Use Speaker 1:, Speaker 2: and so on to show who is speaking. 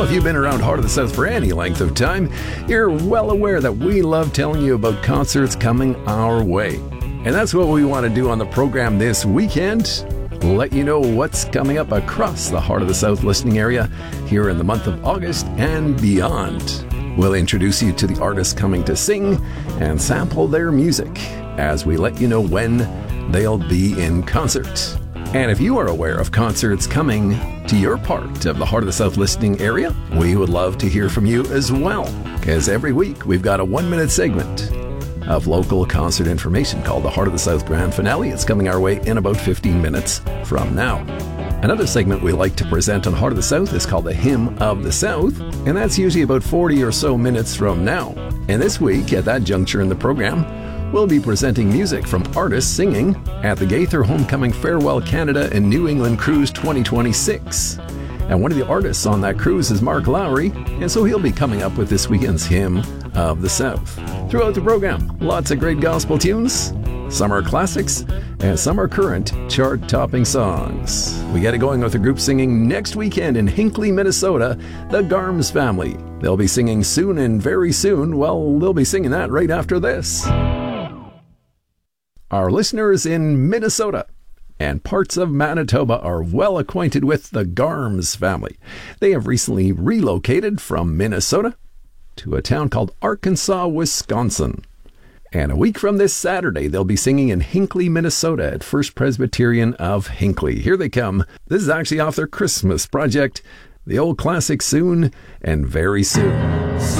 Speaker 1: Well, if you've been around Heart of the South for any length of time, you're well aware that we love telling you about concerts coming our way. And that's what we want to do on the program this weekend. Let you know what's coming up across the Heart of the South listening area here in the month of August and beyond. We'll introduce you to the artists coming to sing and sample their music as we let you know when they'll be in concert. And if you are aware of concerts coming to your part of the Heart of the South listening area, we would love to hear from you as well. Because every week we've got a 1-minute segment of local concert information called the Heart of the South Grand Finale. It's coming our way in about 15 minutes from now. Another segment we like to present on Heart of the South is called the Hymn of the South, and that's usually about 40 or so minutes from now. And this week, at that juncture in the program, we'll be presenting music from artists singing at the Gaither Homecoming Farewell Canada and New England Cruise 2026. And one of the artists on that cruise is Mark Lowry, and so he'll be coming up with this weekend's Hymn of the South. Throughout the program, lots of great gospel tunes. Some are classics, and some are current chart-topping songs. We get it going with a group singing next weekend in Hinckley, Minnesota, the Garms Family. They'll be singing soon and very soon. Well, they'll be singing that right after this. Our listeners in Minnesota and parts of Manitoba are well acquainted with the Garms family. They have recently relocated from Minnesota to a town called Arkansas, Wisconsin. And a week from this Saturday, they'll be singing in Hinckley, Minnesota at First Presbyterian of Hinckley. Here they come. This is actually off their Christmas project, the old classic Soon and Very Soon.